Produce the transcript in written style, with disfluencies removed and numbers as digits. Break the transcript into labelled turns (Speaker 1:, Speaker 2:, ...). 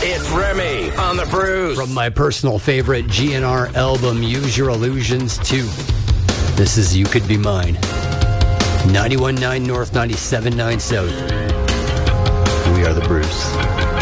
Speaker 1: It's Remy on the Bruce.
Speaker 2: From my personal favorite GNR album, Use Your Illusions 2. This is You Could Be Mine. 91.9 North, 97.9 South. We are the Bruce.